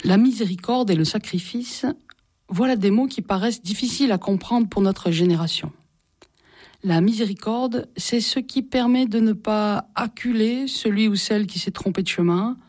La miséricorde et le sacrifice, voilà des mots qui paraissent difficiles à comprendre pour notre génération. La miséricorde, c'est ce qui permet de ne pas acculer celui ou celle qui s'est trompé de chemin,